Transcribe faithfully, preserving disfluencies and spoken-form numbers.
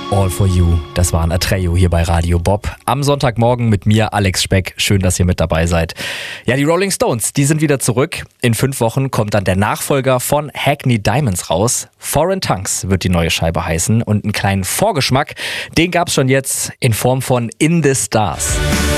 All for You, das war ein Atreyu hier bei Radio Bob. Am Sonntagmorgen mit mir, Alex Speck. Schön, dass ihr mit dabei seid. Ja, die Rolling Stones, die sind wieder zurück. In fünf Wochen kommt dann der Nachfolger von Hackney Diamonds raus. Foreign Tongues wird die neue Scheibe heißen. Und einen kleinen Vorgeschmack, den gab's schon jetzt in Form von In the Stars.